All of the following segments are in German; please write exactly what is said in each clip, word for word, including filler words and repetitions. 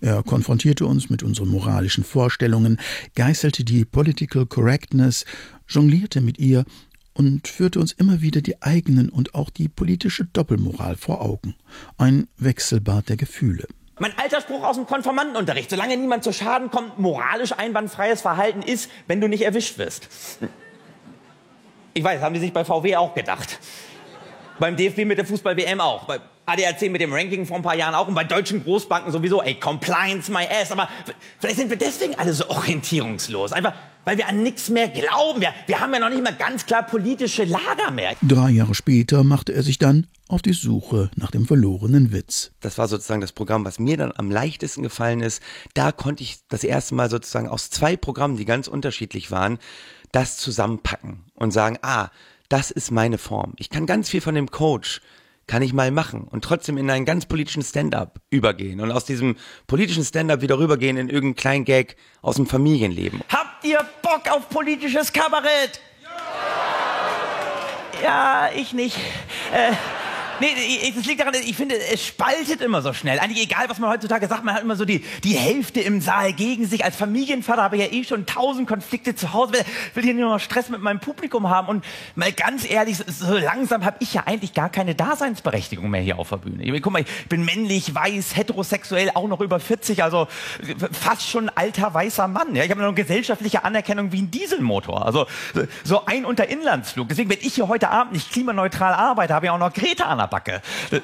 Er konfrontierte uns mit unseren moralischen Vorstellungen, geißelte die Political Correctness, jonglierte mit ihr und führte uns immer wieder die eigenen und auch die politische Doppelmoral vor Augen. Ein Wechselbad der Gefühle. Mein alter Spruch aus dem Konformantenunterricht: Solange niemand zu Schaden kommt, moralisch einwandfreies Verhalten ist, wenn du nicht erwischt wirst. Ich weiß, haben die sich bei V W auch gedacht. Beim D F B mit der Fußball-W M auch. Bei A D A C mit dem Ranking vor ein paar Jahren auch. Und bei deutschen Großbanken sowieso. Ey, Compliance my ass. Aber vielleicht sind wir deswegen alle so orientierungslos. Einfach, weil wir an nichts mehr glauben. Wir, wir haben ja noch nicht mal ganz klar politische Lager mehr. Drei Jahre später machte er sich dann auf die Suche nach dem verlorenen Witz. Das war sozusagen das Programm, was mir dann am leichtesten gefallen ist. Da konnte ich das erste Mal sozusagen aus zwei Programmen, die ganz unterschiedlich waren, das zusammenpacken und sagen, ah, das ist meine Form. Ich kann ganz viel von dem Coach, kann ich mal machen und trotzdem in einen ganz politischen Stand-up übergehen und aus diesem politischen Stand-up wieder rübergehen in irgendeinen kleinen Gag aus dem Familienleben. Habt ihr Bock auf politisches Kabarett? Ja, ja ich nicht. Äh, nee, das liegt daran, ich finde, es spaltet immer so schnell. Eigentlich egal, was man heutzutage sagt, man hat immer so die, die Hälfte im Saal gegen sich. Als Familienvater habe ich ja eh schon tausend Konflikte zu Hause, will, will hier nur noch Stress mit meinem Publikum haben. Und mal ganz ehrlich, so langsam habe ich ja eigentlich gar keine Daseinsberechtigung mehr hier auf der Bühne. Ich, guck mal, ich bin männlich, weiß, heterosexuell, auch noch über vierzig, also fast schon alter weißer Mann. Ja? Ich habe noch eine gesellschaftliche Anerkennung wie ein Dieselmotor, also so ein unter Inlandsflug. Deswegen, wenn ich hier heute Abend nicht klimaneutral arbeite, habe ich auch noch Greta an der Backe.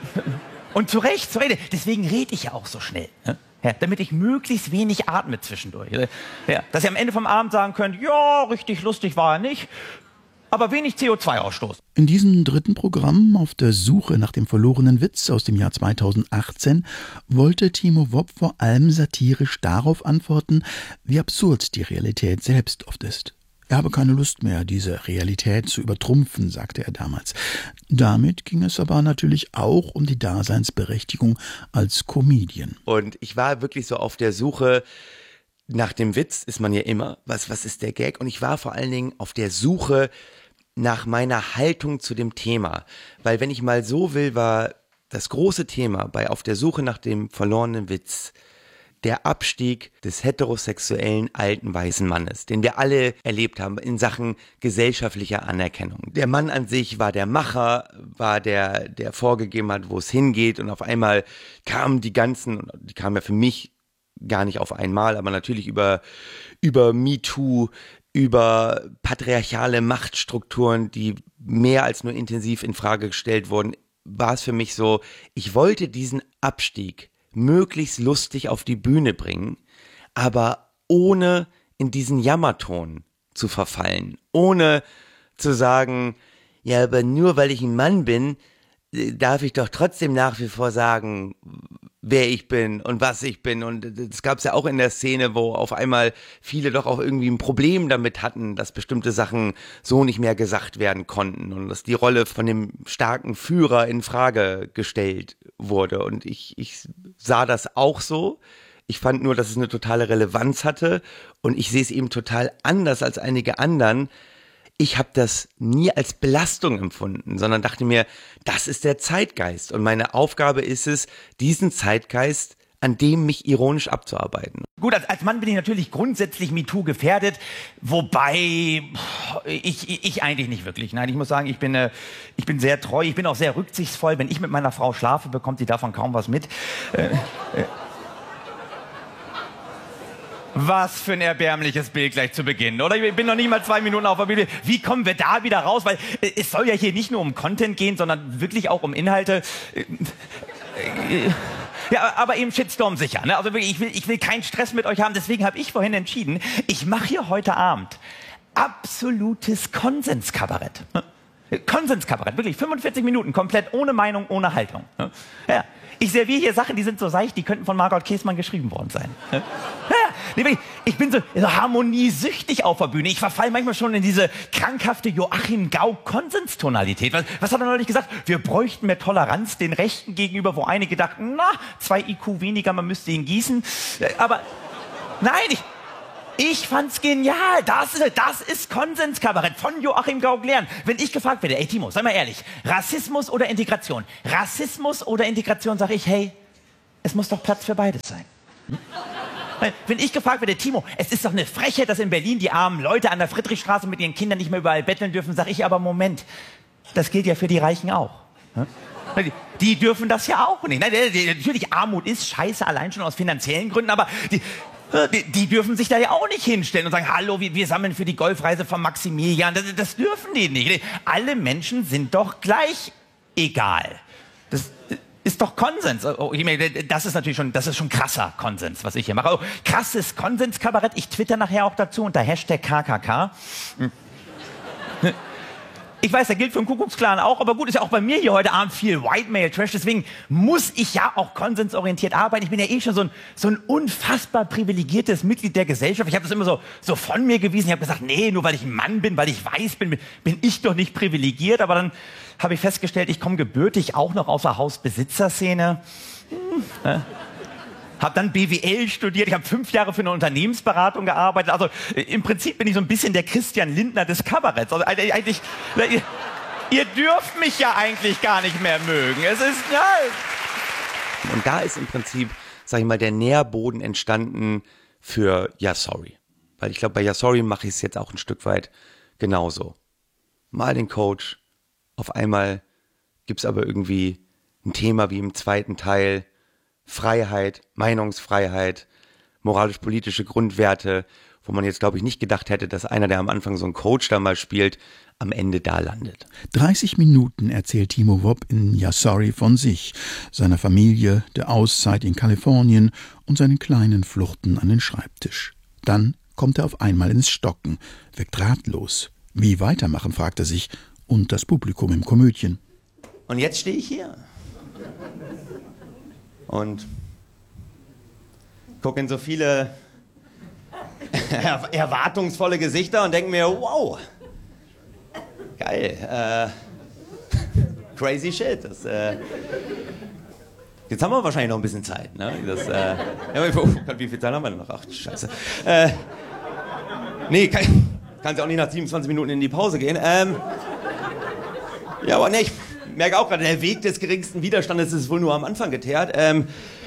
Und zu Recht, zu Recht. Deswegen rede ich ja auch so schnell. Ja, damit ich möglichst wenig atme zwischendurch. Ja, dass ihr am Ende vom Abend sagen könnt, ja, richtig lustig war er nicht, aber wenig C O zwei Ausstoß. In diesem dritten Programm auf der Suche nach dem verlorenen Witz aus dem Jahr zweitausendachtzehn wollte Timo Wopp vor allem satirisch darauf antworten, wie absurd die Realität selbst oft ist. Er habe keine Lust mehr, diese Realität zu übertrumpfen, sagte er damals. Damit ging es aber natürlich auch um die Daseinsberechtigung als Comedian. Und ich war wirklich so auf der Suche nach dem Witz, ist man ja immer, was, was ist der Gag? Und ich war vor allen Dingen auf der Suche nach meiner Haltung zu dem Thema. Weil wenn ich mal so will, war das große Thema bei Auf der Suche nach dem verlorenen Witz der Abstieg des heterosexuellen alten weißen Mannes, den wir alle erlebt haben in Sachen gesellschaftlicher Anerkennung. Der Mann an sich war der Macher, war der, der vorgegeben hat, wo es hingeht, und auf einmal kamen die ganzen, die kamen ja für mich gar nicht auf einmal, aber natürlich über, über MeToo, über patriarchale Machtstrukturen, die mehr als nur intensiv in Frage gestellt wurden, war es für mich so, ich wollte diesen Abstieg möglichst lustig auf die Bühne bringen, aber ohne in diesen Jammerton zu verfallen, ohne zu sagen, ja, aber nur weil ich ein Mann bin, darf ich doch trotzdem nach wie vor sagen, wer ich bin und was ich bin. Und das gab es ja auch in der Szene, wo auf einmal viele doch auch irgendwie ein Problem damit hatten, dass bestimmte Sachen so nicht mehr gesagt werden konnten und dass die Rolle von dem starken Führer in Frage gestellt wurde. Und ich, ich sah das auch so. Ich fand nur, dass es eine totale Relevanz hatte, und ich sehe es eben total anders als einige anderen. Ich habe das nie als Belastung empfunden, sondern dachte mir, das ist der Zeitgeist, und meine Aufgabe ist es, diesen Zeitgeist an dem mich ironisch abzuarbeiten. Gut, als, als Mann bin ich natürlich grundsätzlich MeToo gefährdet, wobei ich, ich eigentlich nicht wirklich. Nein, ich muss sagen, ich bin, äh, ich bin sehr treu, ich bin auch sehr rücksichtsvoll. Wenn ich mit meiner Frau schlafe, bekommt sie davon kaum was mit. Äh, äh, Was für ein erbärmliches Bild gleich zu Beginn, oder? Ich bin noch nicht mal zwei Minuten auf der Bühne. Wie kommen wir da wieder raus? Weil es soll ja hier nicht nur um Content gehen, sondern wirklich auch um Inhalte. Ja, aber eben Shitstorm sicher. Ne? Also wirklich, ich will, ich will keinen Stress mit euch haben. Deswegen habe ich vorhin entschieden, ich mache hier heute Abend absolutes Konsenskabarett. Konsenskabarett, wirklich fünfundvierzig Minuten, komplett ohne Meinung, ohne Haltung. Ja. Ich serviere hier Sachen, die sind so seicht, die könnten von Margot Käßmann geschrieben worden sein. Ja. Ja. Ich bin so, so harmoniesüchtig auf der Bühne. Ich verfall manchmal schon in diese krankhafte Joachim Gauck-Konsenstonalität. Was, was hat er neulich gesagt? Wir bräuchten mehr Toleranz den Rechten gegenüber, wo einige dachten, na, zwei I Q weniger, man müsste ihn gießen. Aber nein, ich... Ich fand's genial. Das ist, das ist Konsenskabarett von Joachim Gauck lernen. Wenn ich gefragt werde, ey Timo, sei mal ehrlich, Rassismus oder Integration? Rassismus oder Integration, sage ich, hey, es muss doch Platz für beides sein. Wenn ich gefragt werde, Timo, es ist doch eine Frechheit, dass in Berlin die armen Leute an der Friedrichstraße mit ihren Kindern nicht mehr überall betteln dürfen, sage ich aber, Moment, das gilt ja für die Reichen auch. Die, die dürfen das ja auch nicht. Nein, natürlich, Armut ist scheiße, allein schon aus finanziellen Gründen, aber die, die, die dürfen sich da ja auch nicht hinstellen und sagen, hallo, wir, wir sammeln für die Golfreise von Maximilian. Das, das dürfen die nicht. Alle Menschen sind doch gleich egal. Das ist doch Konsens. Oh, ich meine, das ist natürlich schon, das ist schon krasser Konsens, was ich hier mache. Oh, krasses Konsenskabarett. Ich twitter nachher auch dazu unter Hashtag K K K. Hm. Ich weiß, der gilt für den Kuckucksklan auch, aber gut, ist ja auch bei mir hier heute Abend viel White Male Trash, deswegen muss ich ja auch konsensorientiert arbeiten. Ich bin ja eh schon so ein, so ein unfassbar privilegiertes Mitglied der Gesellschaft. Ich habe das immer so, so von mir gewiesen. Ich habe gesagt, nee, nur weil ich ein Mann bin, weil ich weiß bin, bin ich doch nicht privilegiert. Aber dann habe ich festgestellt, ich komme gebürtig auch noch aus der Hausbesitzerszene. Hm, äh. Habe dann B W L studiert, ich habe fünf Jahre für eine Unternehmensberatung gearbeitet. Also im Prinzip bin ich so ein bisschen der Christian Lindner des Kabaretts. Also eigentlich, ihr, ihr dürft mich ja eigentlich gar nicht mehr mögen. Es ist, ja. Und da ist im Prinzip, sag ich mal, der Nährboden entstanden für Ja, sorry. Weil ich glaube, bei Ja, sorry mache ich es jetzt auch ein Stück weit genauso. Mal den Coach, auf einmal gibt es aber irgendwie ein Thema wie im zweiten Teil, Freiheit, Meinungsfreiheit, moralisch-politische Grundwerte, wo man jetzt, glaube ich, nicht gedacht hätte, dass einer, der am Anfang so einen Coach da mal spielt, am Ende da landet. dreißig Minuten erzählt Timo Wopp in Ja, sorry von sich, seiner Familie, der Auszeit in Kalifornien und seinen kleinen Fluchten an den Schreibtisch. Dann kommt er auf einmal ins Stocken, wirkt ratlos. Wie weitermachen, fragt er sich, und das Publikum im Komödien. Und jetzt stehe ich hier. Und gucke in so viele erwartungsvolle Gesichter und denke mir, wow, geil, äh, crazy shit. Das, äh, jetzt haben wir wahrscheinlich noch ein bisschen Zeit. Ne? Das, äh, ja, oh, wie viel Zeit haben wir denn noch? Ach, scheiße. Äh, nee, kann, kann ja auch nicht nach siebenundzwanzig Minuten in die Pause gehen. Ähm, ja, aber ne, ich merke auch gerade, der Weg des geringsten Widerstandes ist wohl nur am Anfang geteert. Ähm,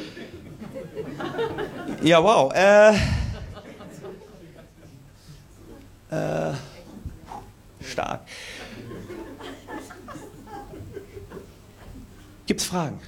ja, wow. Äh, äh, stark. Gibt's Fragen?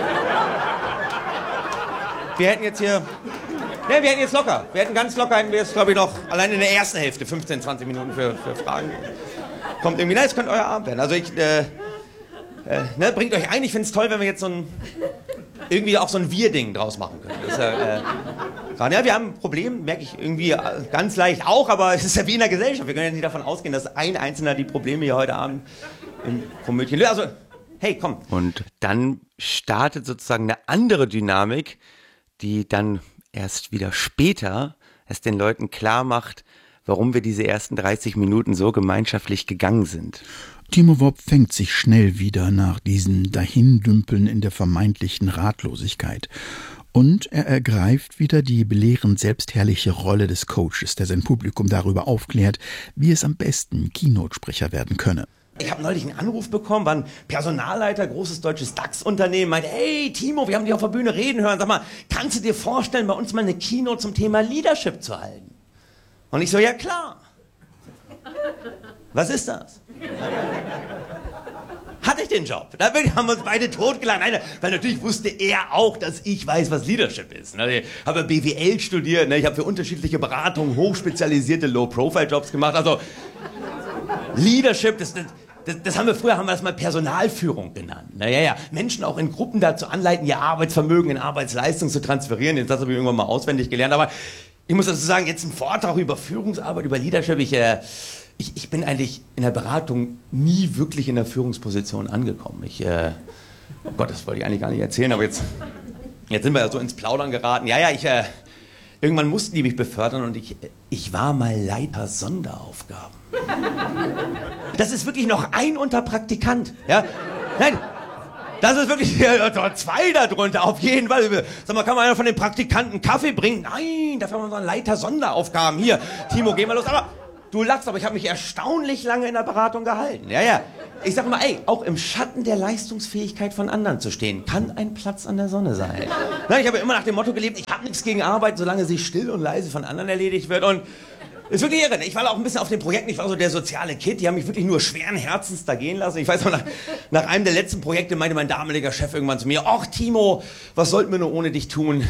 Wir hätten jetzt hier... Ne, wir hätten jetzt locker. Wir hätten ganz locker, hätten wir jetzt, glaube ich, noch allein in der ersten Hälfte fünfzehn, zwanzig Minuten für, für Fragen. Kommt irgendwie, na, es könnte euer Abend werden. Also ich... Äh, Äh, ne, bringt euch ein, ich finde es toll, wenn wir jetzt so ein, irgendwie auch so ein Wir-Ding draus machen können. Das ist ja, äh, ja, wir haben ein Problem, merke ich irgendwie ganz leicht auch, aber es ist ja wie in der Gesellschaft. Wir können ja nicht davon ausgehen, dass ein Einzelner die Probleme hier heute Abend im Komödien löst. Also, hey, komm. Und dann startet sozusagen eine andere Dynamik, die dann erst wieder später es den Leuten klar macht, warum wir diese ersten dreißig Minuten so gemeinschaftlich gegangen sind. Timo Wopp fängt sich schnell wieder nach diesem Dahindümpeln in der vermeintlichen Ratlosigkeit. Und er ergreift wieder die belehrend selbstherrliche Rolle des Coaches, der sein Publikum darüber aufklärt, wie es am besten Keynote-Sprecher werden könne. Ich habe neulich einen Anruf bekommen, war ein Personalleiter, großes deutsches DAX-Unternehmen, meinte, hey Timo, wir haben dich auf der Bühne reden hören, sag mal, kannst du dir vorstellen, bei uns mal eine Keynote zum Thema Leadership zu halten? Und ich so, ja klar. Was ist das? Hatte ich den Job. Da haben wir uns beide totgelacht. Nein, weil natürlich wusste er auch, dass ich weiß, was Leadership ist. Ich habe B W L studiert, ich habe für unterschiedliche Beratungen hochspezialisierte Low-Profile-Jobs gemacht. Also Leadership, das, das, das haben wir früher haben wir das mal Personalführung genannt. Naja, ja, Menschen auch in Gruppen dazu anleiten, ihr Arbeitsvermögen in Arbeitsleistung zu transferieren. Das habe ich irgendwann mal auswendig gelernt. Aber ich muss dazu sagen, jetzt ein Vortrag über Führungsarbeit, über Leadership, ich... Äh, Ich, ich bin eigentlich in der Beratung nie wirklich in der Führungsposition angekommen. Ich, äh, oh Gott, das wollte ich eigentlich gar nicht erzählen, aber jetzt, jetzt sind wir ja so ins Plaudern geraten. Ja, ja, ich, äh, irgendwann mussten die mich befördern und ich, ich war mal Leiter Sonderaufgaben. Das ist wirklich noch ein Unterpraktikant, ja? Nein, das ist wirklich äh, zwei darunter, auf jeden Fall. Sag mal, kann mal einer von den Praktikanten Kaffee bringen? Nein, dafür haben wir so einen Leiter Sonderaufgaben. Hier, Timo, geh mal los. Aber Du lachst, aber ich habe mich erstaunlich lange in der Beratung gehalten. Ja, ja. Ich sag mal, ey, auch im Schatten der Leistungsfähigkeit von anderen zu stehen, kann ein Platz an der Sonne sein. Na, ich habe immer nach dem Motto gelebt, ich habe nichts gegen Arbeit, solange sie still und leise von anderen erledigt wird. Und ist wirklich irre. Ich war auch ein bisschen auf den Projekten, ich war so der soziale Kid, die haben mich wirklich nur schweren Herzens da gehen lassen. Ich weiß noch, nach, nach einem der letzten Projekte meinte mein damaliger Chef irgendwann zu mir, ach Timo, was sollten wir nur ohne dich tun?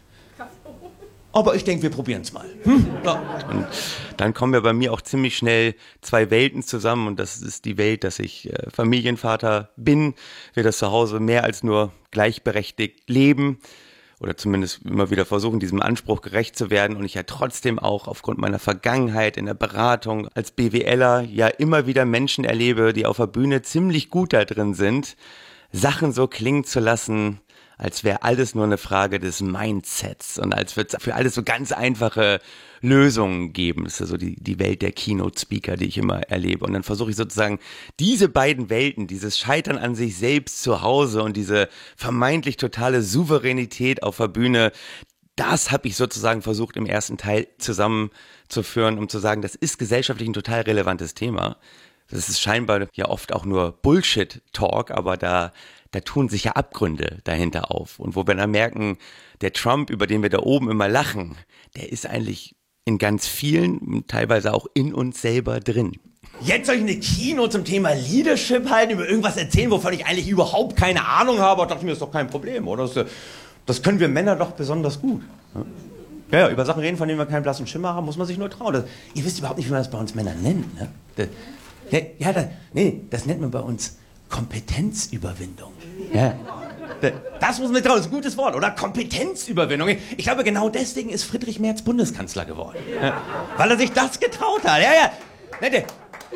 Aber ich denke, wir probieren es mal. Hm? Ja. Und dann kommen ja bei mir auch ziemlich schnell zwei Welten zusammen und das ist die Welt, dass ich äh, Familienvater bin, wir das zu Hause mehr als nur gleichberechtigt leben oder zumindest immer wieder versuchen, diesem Anspruch gerecht zu werden und ich ja trotzdem auch aufgrund meiner Vergangenheit in der Beratung als BWLer ja immer wieder Menschen erlebe, die auf der Bühne ziemlich gut da drin sind, Sachen so klingen zu lassen, als wäre alles nur eine Frage des Mindsets und als würde es für alles so ganz einfache Lösungen geben. Das ist ja so die, die Welt der Keynote-Speaker, die ich immer erlebe. Und dann versuche ich sozusagen diese beiden Welten, dieses Scheitern an sich selbst zu Hause und diese vermeintlich totale Souveränität auf der Bühne, das habe ich sozusagen versucht im ersten Teil zusammenzuführen, um zu sagen, das ist gesellschaftlich ein total relevantes Thema. Das ist scheinbar ja oft auch nur Bullshit-Talk, aber da Da tun sich ja Abgründe dahinter auf. Und wo wir dann merken, der Trump, über den wir da oben immer lachen, der ist eigentlich in ganz vielen, teilweise auch in uns selber drin. Jetzt soll ich eine Kino zum Thema Leadership halten, über irgendwas erzählen, wovon ich eigentlich überhaupt keine Ahnung habe. Da dachte ich mir, das ist doch kein Problem, oder? Das, das können wir Männer doch besonders gut. Ja, ja, über Sachen reden, von denen wir keinen blassen Schimmer haben, muss man sich nur trauen. Das, ihr wisst überhaupt nicht, wie man das bei uns Männern nennt. Ne? Das, ja, ja das, nee, das nennt man bei uns Kompetenzüberwindung. Ja. Das muss man trauen, das ist ein gutes Wort, oder? Kompetenzüberwindung. Ich glaube, genau deswegen ist Friedrich Merz Bundeskanzler geworden. Ja. Weil er sich das getraut hat. Ja, ja. Der,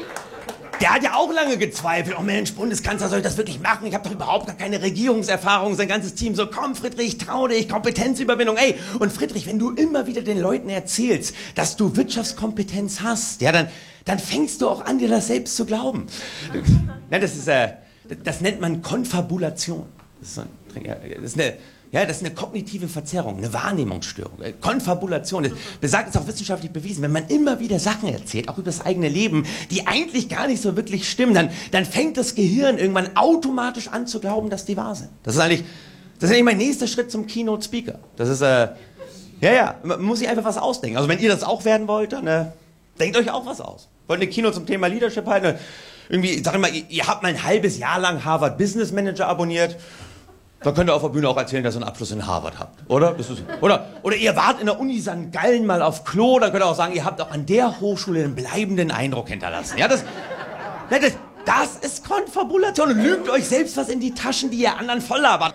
der hat ja auch lange gezweifelt. Oh Mensch, Bundeskanzler, soll ich das wirklich machen? Ich habe doch überhaupt gar keine Regierungserfahrung. Sein ganzes Team so, komm Friedrich, trau dich, Kompetenzüberwindung. Ey, und Friedrich, wenn du immer wieder den Leuten erzählst, dass du Wirtschaftskompetenz hast, ja, dann, dann fängst du auch an, dir das selbst zu glauben. Ja, das ist, äh, das nennt man Konfabulation. Das ist, ein, das ist eine, ja, das ist eine kognitive Verzerrung, eine Wahrnehmungsstörung. Konfabulation, das besagt, ist auch wissenschaftlich bewiesen. Wenn man immer wieder Sachen erzählt, auch über das eigene Leben, die eigentlich gar nicht so wirklich stimmen, dann, dann fängt das Gehirn irgendwann automatisch an zu glauben, dass die wahr sind. Das ist eigentlich, das ist eigentlich mein nächster Schritt zum Keynote Speaker. Das ist, äh, ja, ja, man muss sich einfach was ausdenken. Also wenn ihr das auch werden wollt, dann äh, denkt euch auch was aus. Wollt eine Keynote zum Thema Leadership halten? Irgendwie, sag ich mal, ihr habt mal ein halbes Jahr lang Harvard Business Manager abonniert, dann könnt ihr auf der Bühne auch erzählen, dass ihr einen Abschluss in Harvard habt, oder? Das ist, oder, oder ihr wart in der Uni Sankt Gallen mal auf Klo, dann könnt ihr auch sagen, ihr habt auch an der Hochschule einen bleibenden Eindruck hinterlassen. Ja, das, das, das ist Konfabulation und lügt euch selbst was in die Taschen, die ihr anderen voll labert.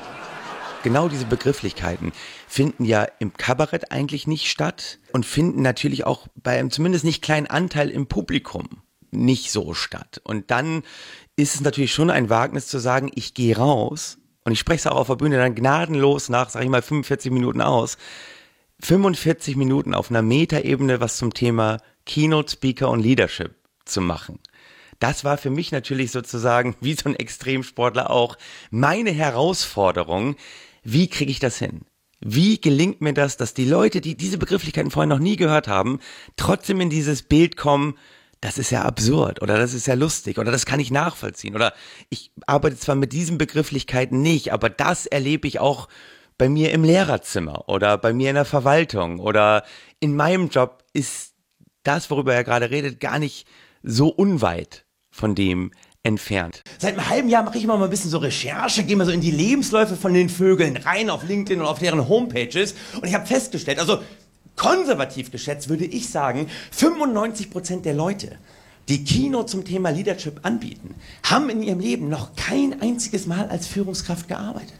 Genau diese Begrifflichkeiten finden ja im Kabarett eigentlich nicht statt und finden natürlich auch bei einem zumindest nicht kleinen Anteil im Publikum nicht so statt. Und dann ist es natürlich schon ein Wagnis zu sagen, ich gehe raus und ich spreche es auch auf der Bühne dann gnadenlos nach, sag ich mal, fünfundvierzig Minuten aus. fünfundvierzig Minuten auf einer Metaebene was zum Thema Keynote Speaker und Leadership zu machen. Das war für mich natürlich sozusagen, wie so ein Extremsportler auch, meine Herausforderung. Wie kriege ich das hin? Wie gelingt mir das, dass die Leute, die diese Begrifflichkeiten vorher noch nie gehört haben, trotzdem in dieses Bild kommen, das ist ja absurd oder das ist ja lustig oder das kann ich nachvollziehen oder ich arbeite zwar mit diesen Begrifflichkeiten nicht, aber das erlebe ich auch bei mir im Lehrerzimmer oder bei mir in der Verwaltung oder in meinem Job ist das, worüber er gerade redet, gar nicht so unweit von dem entfernt. Seit einem halben Jahr mache ich immer mal ein bisschen so Recherche, gehe mal so in die Lebensläufe von den Vögeln rein auf LinkedIn und auf deren Homepages und ich habe festgestellt, also konservativ geschätzt würde ich sagen, fünfundneunzig Prozent der Leute, die Keynote zum Thema Leadership anbieten, haben in ihrem Leben noch kein einziges Mal als Führungskraft gearbeitet.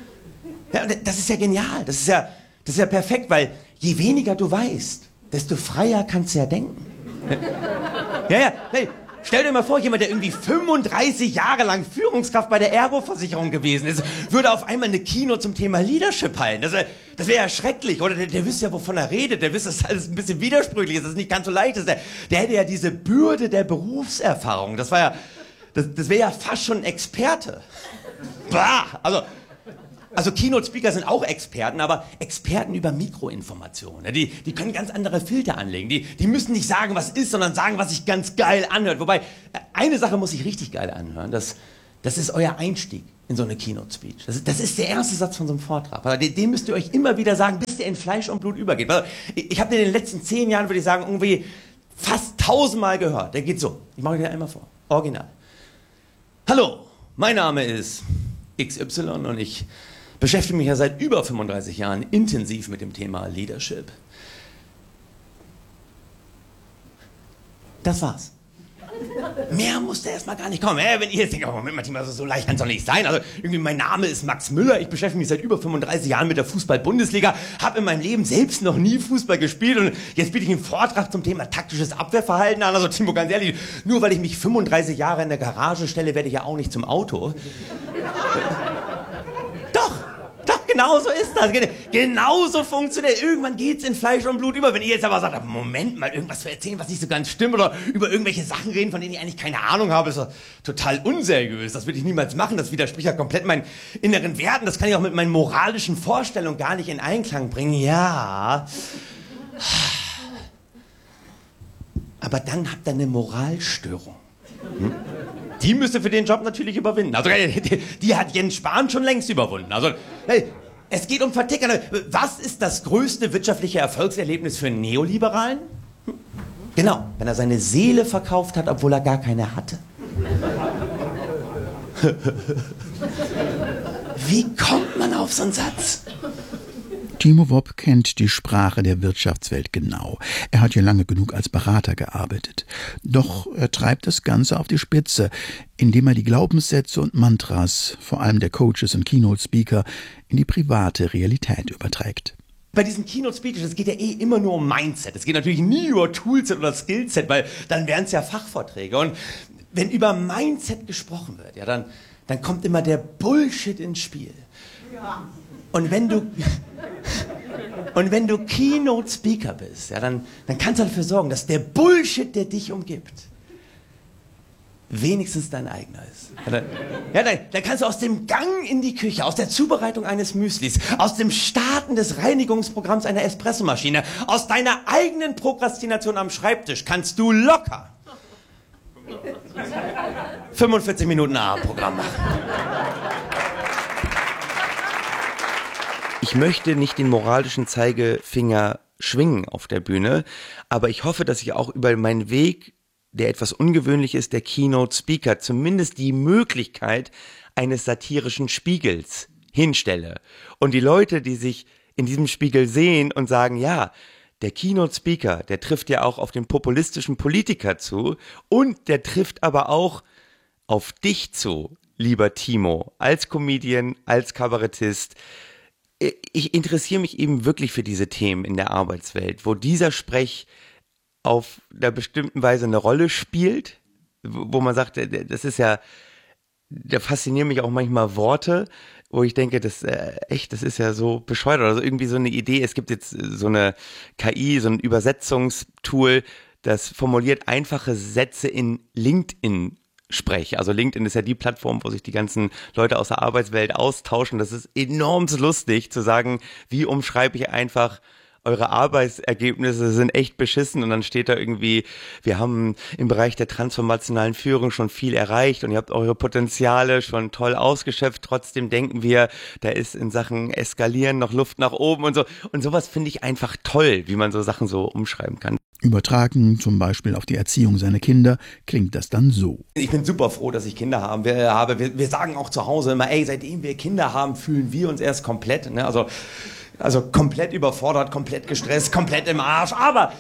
Ja, das ist ja genial, das ist ja, das ist ja perfekt, weil je weniger du weißt, desto freier kannst du ja denken. Ja, ja, hey, stell dir mal vor, jemand, der irgendwie fünfunddreißig Jahre lang Führungskraft bei der Ergo-Versicherung gewesen ist, würde auf einmal eine Keynote zum Thema Leadership halten. Das, das wäre ja schrecklich, oder? Der, der wüsste ja, wovon er redet. Der wüsste, dass alles ein bisschen widersprüchlich ist, dass es nicht ganz so leicht ist. Der, der hätte ja diese Bürde der Berufserfahrung. Das war ja, das, das wäre ja fast schon ein Experte. Bah! Also, Also Keynote-Speaker sind auch Experten, aber Experten über Mikroinformationen. Die, die können ganz andere Filter anlegen. Die, die müssen nicht sagen, was ist, sondern sagen, was sich ganz geil anhört. Wobei, eine Sache muss sich richtig geil anhören. Das, das ist euer Einstieg in so eine Keynote-Speech. Das, das ist der erste Satz von so einem Vortrag. Also den, den müsst ihr euch immer wieder sagen, bis der in Fleisch und Blut übergeht. Also ich ich habe den in den letzten zehn Jahren, würde ich sagen, irgendwie fast tausendmal gehört. Der geht so. Ich mache euch den einmal vor. Original. Hallo, mein Name ist X Y und ich beschäftige mich ja seit über fünfunddreißig Jahren intensiv mit dem Thema Leadership. Das war's. Mehr musste erstmal gar nicht kommen. Äh, wenn ihr jetzt denkt, oh, Moment mal, Team, also so leicht kann es doch nicht sein. Also irgendwie mein Name ist Max Müller, ich beschäftige mich seit über fünfunddreißig Jahren mit der Fußball-Bundesliga, habe in meinem Leben selbst noch nie Fußball gespielt und jetzt biete ich einen Vortrag zum Thema taktisches Abwehrverhalten an. Also Timo, ganz ehrlich, nur weil ich mich fünfunddreißig Jahre in der Garage stelle, werde ich ja auch nicht zum Auto. Doch, doch, genau so ist das. Genau so funktioniert. Irgendwann geht's in Fleisch und Blut über. Wenn ihr jetzt aber sagt, Moment mal, irgendwas zu erzählen, was nicht so ganz stimmt oder über irgendwelche Sachen reden, von denen ich eigentlich keine Ahnung habe, ist doch total unseriös. Das würde ich niemals machen. Das widerspricht ja komplett meinen inneren Werten. Das kann ich auch mit meinen moralischen Vorstellungen gar nicht in Einklang bringen. Ja. Aber dann habt ihr eine Moralstörung. Hm? Die müsste für den Job natürlich überwinden. Also die, die hat Jens Spahn schon längst überwunden. Also hey, es geht um Vertickern. Was ist das größte wirtschaftliche Erfolgserlebnis für einen Neoliberalen? Hm? Genau, wenn er seine Seele verkauft hat, obwohl er gar keine hatte. Wie kommt man auf so einen Satz? Timo Wopp kennt die Sprache der Wirtschaftswelt genau. Er hat hier lange genug als Berater gearbeitet. Doch er treibt das Ganze auf die Spitze, indem er die Glaubenssätze und Mantras, vor allem der Coaches und Keynote-Speaker, in die private Realität überträgt. Bei diesen Keynote-Speeches, es geht ja eh immer nur um Mindset. Es geht natürlich nie über Toolset oder Skillset, weil dann wären es ja Fachvorträge. Und wenn über Mindset gesprochen wird, ja, dann, dann kommt immer der Bullshit ins Spiel. Ja. Und wenn du, und wenn du Keynote-Speaker bist, ja, dann, dann kannst du dafür sorgen, dass der Bullshit, der dich umgibt, wenigstens dein eigener ist. Ja, dann, ja, dann, dann kannst du aus dem Gang in die Küche, aus der Zubereitung eines Müslis, aus dem Starten des Reinigungsprogramms einer Espressomaschine, aus deiner eigenen Prokrastination am Schreibtisch, kannst du locker fünfundvierzig Minuten A A-Programm machen. Ich möchte nicht den moralischen Zeigefinger schwingen auf der Bühne, aber ich hoffe, dass ich auch über meinen Weg, der etwas ungewöhnlich ist, der Keynote-Speaker, zumindest die Möglichkeit eines satirischen Spiegels hinstelle. Und die Leute, die sich in diesem Spiegel sehen und sagen, ja, der Keynote-Speaker, der trifft ja auch auf den populistischen Politiker zu und der trifft aber auch auf dich zu, lieber Timo, als Comedian, als Kabarettist. Ich interessiere mich eben wirklich für diese Themen in der Arbeitswelt, wo dieser Sprech auf einer bestimmten Weise eine Rolle spielt, wo man sagt, das ist ja, da faszinieren mich auch manchmal Worte, wo ich denke, das äh, echt, das ist ja so bescheuert oder so irgendwie so eine Idee. Es gibt jetzt so eine K I, so ein Übersetzungstool, das formuliert einfache Sätze in LinkedIn spreche. Also LinkedIn ist ja die Plattform, wo sich die ganzen Leute aus der Arbeitswelt austauschen. Das ist enorm lustig zu sagen, wie umschreibe ich einfach, eure Arbeitsergebnisse sind echt beschissen und dann steht da irgendwie, wir haben im Bereich der transformationalen Führung schon viel erreicht und ihr habt eure Potenziale schon toll ausgeschöpft. Trotzdem denken wir, da ist in Sachen Eskalieren noch Luft nach oben und so. Und sowas finde ich einfach toll, wie man so Sachen so umschreiben kann. Übertragen zum Beispiel auf die Erziehung seiner Kinder klingt das dann so. Ich bin super froh, dass ich Kinder haben, wir, habe. Wir, wir sagen auch zu Hause immer, ey, seitdem wir Kinder haben, fühlen wir uns erst komplett. Ne? Also, also komplett überfordert, komplett gestresst, komplett im Arsch, aber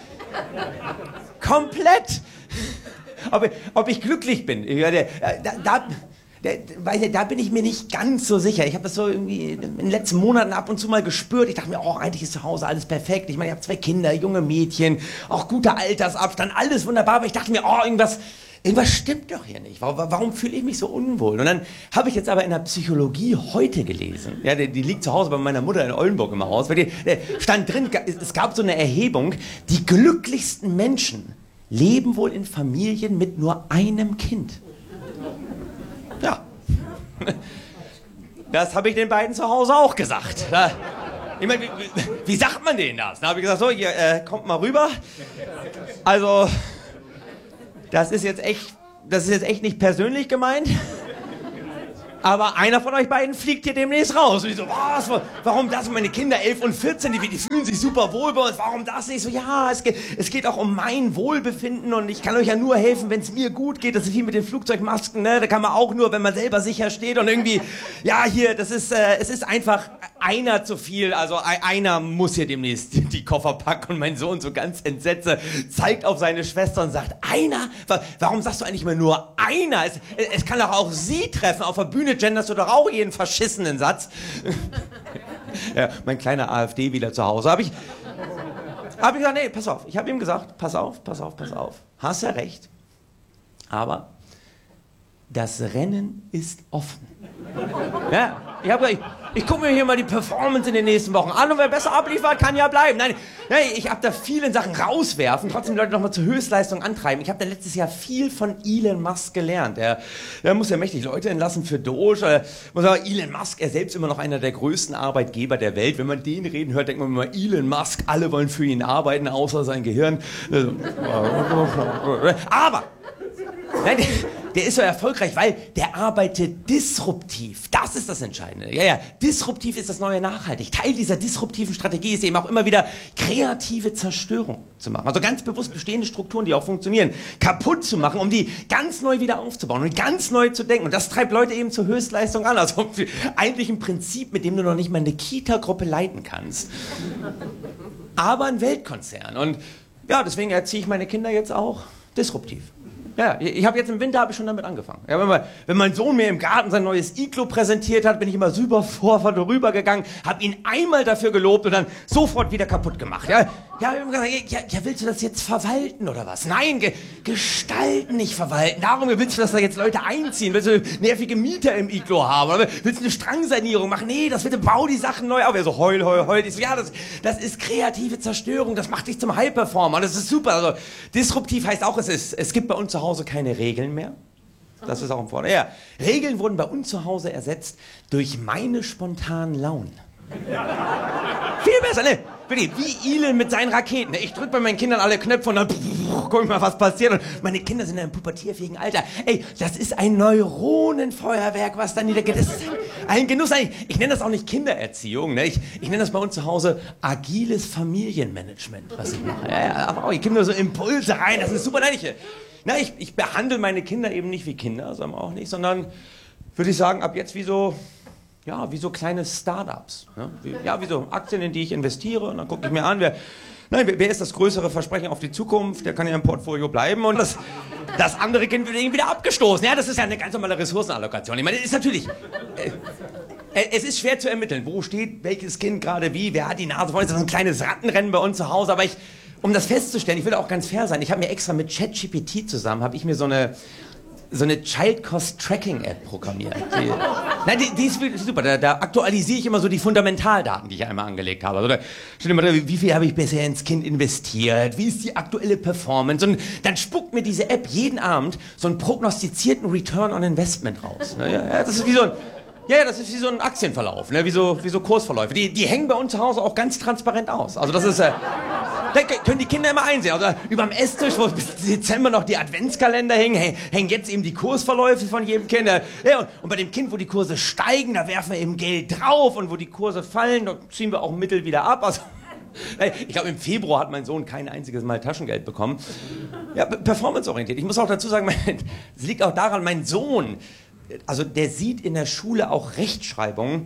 komplett. Ob, ob ich glücklich bin, da, da, da, da bin ich mir nicht ganz so sicher. Ich habe das so irgendwie in den letzten Monaten ab und zu mal gespürt. Ich dachte mir, oh, eigentlich ist zu Hause alles perfekt. Ich meine, ich habe zwei Kinder, junge Mädchen, auch guter Altersabstand, alles wunderbar. Aber ich dachte mir, oh, irgendwas, irgendwas stimmt doch hier nicht. Warum, warum fühle ich mich so unwohl? Und dann habe ich jetzt aber in der Psychologie heute gelesen. Ja, die, die liegt zu Hause bei meiner Mutter in Oldenburg im Haus. Weil die, der stand drin, es gab so eine Erhebung, die glücklichsten Menschen leben wohl in Familien mit nur einem Kind. Ja. Das habe ich den beiden zu Hause auch gesagt. Da, ich meine, wie, wie, wie sagt man denen das? Da habe ich gesagt, so, ihr äh, kommt mal rüber. Also, das ist jetzt echt, das ist jetzt echt nicht persönlich gemeint. Aber einer von euch beiden fliegt hier demnächst raus. Und ich so, was, warum das? Und meine Kinder, elf und vierzehn, die, die fühlen sich super wohl bei uns. Warum das nicht? So, ja, es geht, es geht auch um mein Wohlbefinden und ich kann euch ja nur helfen, wenn es mir gut geht. Das ist wie mit den Flugzeugmasken, ne? Da kann man auch nur, wenn man selber sicher steht und irgendwie, ja, hier, das ist, äh, es ist einfach einer zu viel. Also ein, einer muss hier demnächst die, die Koffer packen und mein Sohn so ganz entsetzt zeigt auf seine Schwester und sagt, einer? Warum sagst du eigentlich immer nur einer? Es, es kann doch auch sie treffen. Auf der Bühne genderst du doch auch jeden verschissenen Satz. Ja, mein kleiner AfD wieder zu Hause. Hab ich, hab ich gesagt, nee, pass auf. Ich habe ihm gesagt, pass auf, pass auf, pass auf. Hast ja recht. Aber das Rennen ist offen. Ja, ich habe gesagt, ich, ich gucke mir hier mal die Performance in den nächsten Wochen an und wer besser abliefert, kann ja bleiben. Nein, nein ich habe da viele Sachen rauswerfen, trotzdem die Leute nochmal zur Höchstleistung antreiben. Ich habe da letztes Jahr viel von Elon Musk gelernt. Er, er muss ja mächtig Leute entlassen für Doge. Ich muss sagen, Elon Musk, er selbst immer noch einer der größten Arbeitgeber der Welt. Wenn man den reden hört, denkt man immer, Elon Musk, alle wollen für ihn arbeiten, außer sein Gehirn. Aber nein, der, der ist so erfolgreich, weil der arbeitet disruptiv. Das ist das Entscheidende. Ja, ja, disruptiv ist das neue Nachhaltig. Teil dieser disruptiven Strategie ist eben auch immer wieder kreative Zerstörung zu machen. Also ganz bewusst bestehende Strukturen, die auch funktionieren, kaputt zu machen, um die ganz neu wieder aufzubauen und ganz neu zu denken. Und das treibt Leute eben zur Höchstleistung an. Also eigentlich ein Prinzip, mit dem du noch nicht mal eine Kita-Gruppe leiten kannst. Aber ein Weltkonzern. Und ja, deswegen erziehe ich meine Kinder jetzt auch disruptiv. Ja, ich habe jetzt im Winter habe ich schon damit angefangen. Ja, wenn, man, wenn mein Sohn mir im Garten sein neues Iglo präsentiert hat, bin ich immer super vor rübergegangen, habe ihn einmal dafür gelobt und dann sofort wieder kaputt gemacht. Ja, ja, ja, ja willst du das jetzt verwalten oder was? Nein, ge gestalten, nicht verwalten. Darum willst du, dass da jetzt Leute einziehen? Willst du nervige Mieter im Iglo haben? Oder willst du eine Strangsanierung machen? Nee, das bitte bau die Sachen neu auf. Er so heul, heul, heul. Ich so, ja, das, das ist kreative Zerstörung. Das macht dich zum High-Performer. Das ist super. Also disruptiv heißt auch, es ist, es gibt bei uns zu Hause keine Regeln mehr. Das ist auch ein Vorteil. Ja, Regeln wurden bei uns zu Hause ersetzt durch meine spontanen Launen. Viel besser, ne? Wie Elon mit seinen Raketen. Ich drück bei meinen Kindern alle Knöpfe und dann guck mal, was passiert. Und meine Kinder sind in einem pubertierfähigen Alter. Ey, das ist ein Neuronenfeuerwerk, was da niedergeht. Das ist ein Genuss. Ich nenne das auch nicht Kindererziehung. Ne? Ich, ich nenne das bei uns zu Hause agiles Familienmanagement, was ich mache. Ja, ja, aber auch, ich gebe nur so Impulse rein. Das ist super. Nein, ich, na, ich, ich behandle meine Kinder eben nicht wie Kinder, sondern auch nicht, sondern würde ich sagen, ab jetzt wie so... Ja, wie so kleine Startups. Ne? Wie, ja, wie so Aktien, in die ich investiere. Und dann gucke ich mir an, wer, nein, wer, wer ist das größere Versprechen auf die Zukunft? Der kann ja im Portfolio bleiben. Und das, das andere Kind wird irgendwie wieder abgestoßen. Ja, das ist ja eine ganz normale Ressourcenallokation. Ich meine, es ist natürlich... Äh, es ist schwer zu ermitteln, wo steht welches Kind gerade wie, wer hat die Nase voll. Das ist ein kleines Rattenrennen bei uns zu Hause. Aber ich, um das festzustellen, ich will auch ganz fair sein, ich habe mir extra mit ChatGPT zusammen, habe ich mir so eine... so eine Child-Cost-Tracking-App programmiert. Die, nein, die, die ist wirklich super. Da, da aktualisiere ich immer so die Fundamentaldaten, die ich einmal angelegt habe. Also da steht immer drin, wie viel habe ich bisher ins Kind investiert? Wie ist die aktuelle Performance? Und dann spuckt mir diese App jeden Abend so einen prognostizierten Return on Investment raus. Ja, ja, das ist wie so ein... Ja, das ist wie so ein Aktienverlauf, ne? wie, so, wie so Kursverläufe. Die, die hängen bei uns zu Hause auch ganz transparent aus. Also das ist, äh, da können die Kinder immer einsehen. Also überm Esstisch, wo bis Dezember noch die Adventskalender hängen, hängen jetzt eben die Kursverläufe von jedem Kind. Ja, und bei dem Kind, wo die Kurse steigen, da werfen wir eben Geld drauf. Und wo die Kurse fallen, da ziehen wir auch Mittel wieder ab. Also, ich glaube, im Februar hat mein Sohn kein einziges Mal Taschengeld bekommen. Ja, performanceorientiert. Ich muss auch dazu sagen, es liegt auch daran, mein Sohn... Also der sieht in der Schule auch Rechtschreibung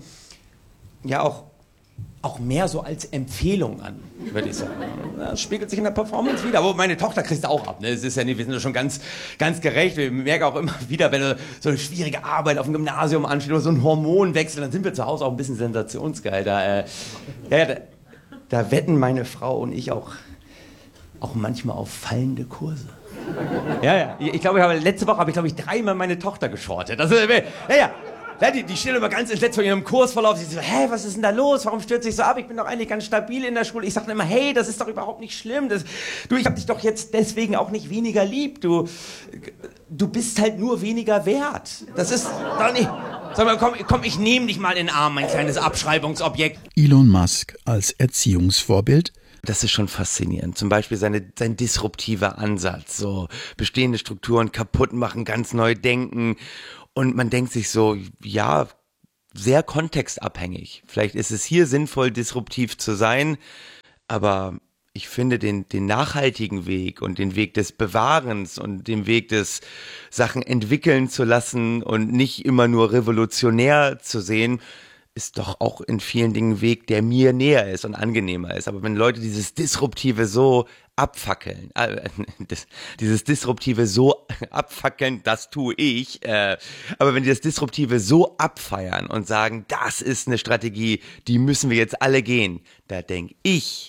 ja auch, auch mehr so als Empfehlung an, würde ich sagen. Das spiegelt sich in der Performance wieder. Aber meine Tochter kriegt auch ab. Ne? Es ist ja nicht, wir sind ja schon ganz, ganz gerecht. Wir merken auch immer wieder, wenn so eine schwierige Arbeit auf dem Gymnasium ansteht oder so ein Hormonwechsel, dann sind wir zu Hause auch ein bisschen sensationsgeil. Da, äh, ja, da, da wetten meine Frau und ich auch, auch manchmal auf fallende Kurse. Ja, ja. Ich glaube, ich habe, letzte Woche habe ich, glaube ich, dreimal meine Tochter geschortet. Also, ja, ja. Ja, die, die steht immer ganz entsetzt von ihrem Kursverlauf. Sie so, hä, was ist denn da los? Warum stürzt sich so ab? Ich bin doch eigentlich ganz stabil in der Schule. Ich sage immer, hey, das ist doch überhaupt nicht schlimm. Das, du, ich habe dich doch jetzt deswegen auch nicht weniger lieb. Du, du bist halt nur weniger wert. Das ist doch nicht... Sag mal, komm, komm, ich nehme dich mal in den Arm, mein kleines Abschreibungsobjekt. Elon Musk als Erziehungsvorbild. Das ist schon faszinierend. Zum Beispiel seine, sein disruptiver Ansatz, so bestehende Strukturen kaputt machen, ganz neu denken. Und man denkt sich so, ja, sehr kontextabhängig. Vielleicht ist es hier sinnvoll, disruptiv zu sein, aber ich finde den, den nachhaltigen Weg und den Weg des Bewahrens und den Weg des Sachen entwickeln zu lassen und nicht immer nur revolutionär zu sehen, ist doch auch in vielen Dingen ein Weg, der mir näher ist und angenehmer ist. Aber wenn Leute dieses Disruptive so abfackeln, äh, das, dieses Disruptive so abfackeln, das tue ich, äh, aber wenn die das Disruptive so abfeiern und sagen, das ist eine Strategie, die müssen wir jetzt alle gehen, da denke ich,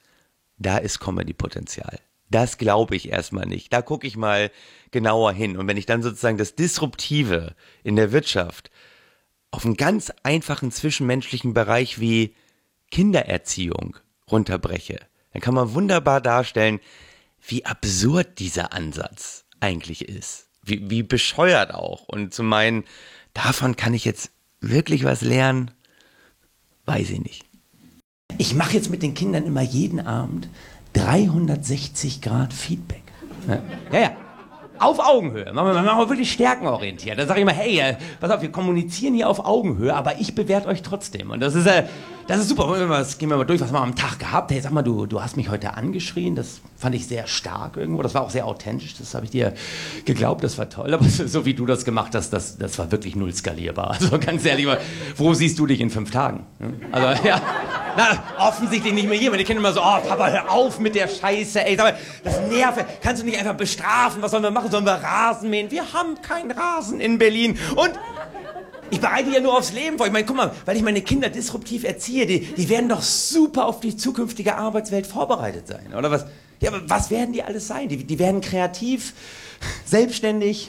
da ist Comedy-Potenzial. Das glaube ich erstmal nicht. Da gucke ich mal genauer hin. Und wenn ich dann sozusagen das Disruptive in der Wirtschaft auf einen ganz einfachen zwischenmenschlichen Bereich wie Kindererziehung runterbreche, dann kann man wunderbar darstellen, wie absurd dieser Ansatz eigentlich ist. Wie, wie bescheuert auch. Und zu meinen, davon kann ich jetzt wirklich was lernen, weiß ich nicht. Ich mache jetzt mit den Kindern immer jeden Abend dreihundertsechzig Grad Feedback. Ja, ja. Auf Augenhöhe. Machen wir, machen wir wirklich stärkenorientiert. Da sage ich mal, hey, äh, pass auf, wir kommunizieren hier auf Augenhöhe, aber ich bewerte euch trotzdem. Und das ist, äh, das ist super. Das gehen wir mal durch, was haben wir am Tag gehabt. Hey, sag mal, du, du hast mich heute angeschrien. Das fand ich sehr stark irgendwo. Das war auch sehr authentisch. Das habe ich dir geglaubt. Das war toll. Aber so wie du das gemacht hast, das, das war wirklich null skalierbar. Also ganz ehrlich, wo siehst du dich in fünf Tagen? Also, ja. Na, offensichtlich nicht mehr hier. Meine Kinder immer so, oh, Papa, hör auf mit der Scheiße. Ey, sag mal, das nervt. Kannst du nicht einfach bestrafen? Was sollen wir machen? Sollen wir Rasen mähen? Wir haben keinen Rasen in Berlin. Und ich bereite ja nur aufs Leben vor. Ich meine, guck mal, weil ich meine Kinder disruptiv erziehe, die, die werden doch super auf die zukünftige Arbeitswelt vorbereitet sein, oder was? Ja, aber was werden die alles sein? Die, die werden kreativ, selbstständig,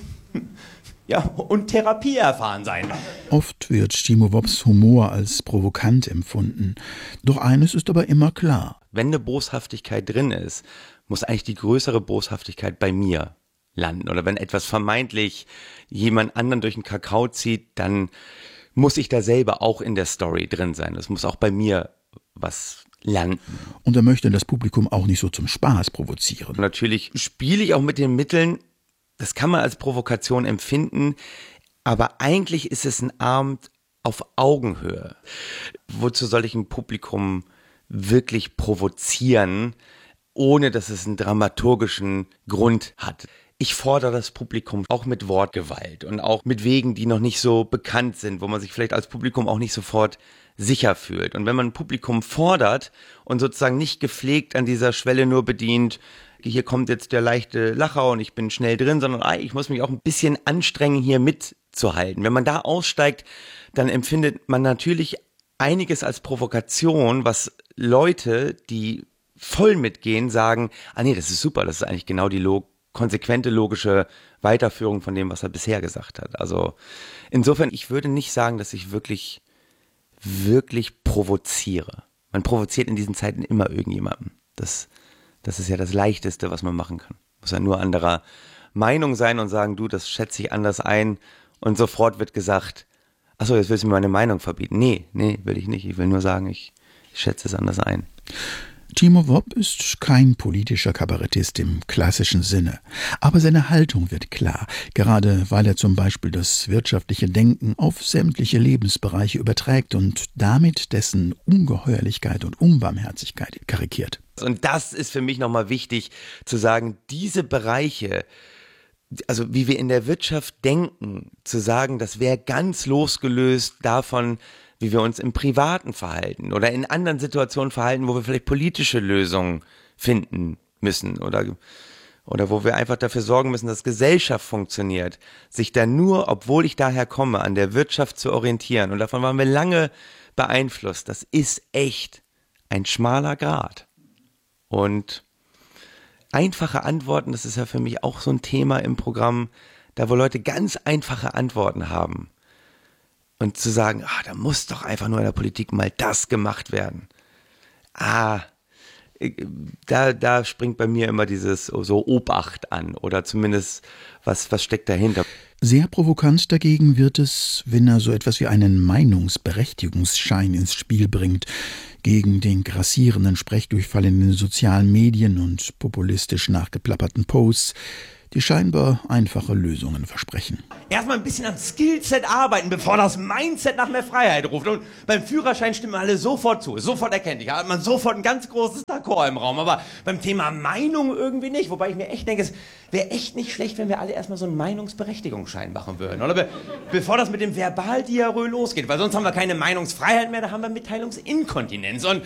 ja, und therapieerfahren sein. Oft wird Timo Wopps Humor als provokant empfunden. Doch eines ist aber immer klar. Wenn eine Boshaftigkeit drin ist, muss eigentlich die größere Boshaftigkeit bei mir landen. Oder wenn etwas vermeintlich jemand anderen durch den Kakao zieht, dann muss ich da selber auch in der Story drin sein. Das muss auch bei mir was landen. Und er möchte das Publikum auch nicht so zum Spaß provozieren. Und natürlich spiele ich auch mit den Mitteln, das kann man als Provokation empfinden, aber eigentlich ist es ein Abend auf Augenhöhe. Wozu soll ich ein Publikum wirklich provozieren, ohne dass es einen dramaturgischen Grund hat? Ich fordere das Publikum auch mit Wortgewalt und auch mit Wegen, die noch nicht so bekannt sind, wo man sich vielleicht als Publikum auch nicht sofort sicher fühlt. Und wenn man ein Publikum fordert und sozusagen nicht gepflegt an dieser Schwelle nur bedient, hier kommt jetzt der leichte Lacher und ich bin schnell drin, sondern ah, ich muss mich auch ein bisschen anstrengen, hier mitzuhalten. Wenn man da aussteigt, dann empfindet man natürlich einiges als Provokation, was Leute, die voll mitgehen, sagen, ah nee, das ist super, das ist eigentlich genau die Log- konsequente, logische Weiterführung von dem, was er bisher gesagt hat. Also insofern, ich würde nicht sagen, dass ich wirklich, wirklich provoziere. Man provoziert in diesen Zeiten immer irgendjemanden. Das Das ist ja das Leichteste, was man machen kann. Muss ja nur anderer Meinung sein und sagen, du, das schätze ich anders ein. Und sofort wird gesagt, achso, jetzt willst du mir meine Meinung verbieten. Nee, nee, will ich nicht. Ich will nur sagen, ich, ich schätze es anders ein. Timo Wopp ist kein politischer Kabarettist im klassischen Sinne. Aber seine Haltung wird klar, gerade weil er zum Beispiel das wirtschaftliche Denken auf sämtliche Lebensbereiche überträgt und damit dessen Ungeheuerlichkeit und Unbarmherzigkeit karikiert. Und das ist für mich nochmal wichtig zu sagen, diese Bereiche, also wie wir in der Wirtschaft denken, zu sagen, das wäre ganz losgelöst davon, wie wir uns im Privaten verhalten oder in anderen Situationen verhalten, wo wir vielleicht politische Lösungen finden müssen oder, oder wo wir einfach dafür sorgen müssen, dass Gesellschaft funktioniert, sich da nur, obwohl ich daher komme, an der Wirtschaft zu orientieren. Und davon waren wir lange beeinflusst. Das ist echt ein schmaler Grat. Und einfache Antworten, das ist ja für mich auch so ein Thema im Programm, da wo Leute ganz einfache Antworten haben. Und zu sagen, ah, da muss doch einfach nur in der Politik mal das gemacht werden. Ah, da, da springt bei mir immer dieses so Obacht an oder zumindest was, was steckt dahinter. Sehr provokant dagegen wird es, wenn er so etwas wie einen Meinungsberechtigungsschein ins Spiel bringt, gegen den grassierenden Sprechdurchfall in den sozialen Medien und populistisch nachgeplapperten Posts, die scheinbar einfache Lösungen versprechen. Erstmal ein bisschen am Skillset arbeiten, bevor das Mindset nach mehr Freiheit ruft. Und beim Führerschein stimmen alle sofort zu, sofort erkenntlich. Da hat man sofort ein ganz großes D'accord im Raum. Aber beim Thema Meinung irgendwie nicht. Wobei ich mir echt denke, es wäre echt nicht schlecht, wenn wir alle erstmal so einen Meinungsberechtigungsschein machen würden. Oder be bevor das mit dem Verbaldiarrhoe losgeht. Weil sonst haben wir keine Meinungsfreiheit mehr, da haben wir Mitteilungsinkontinenz. Und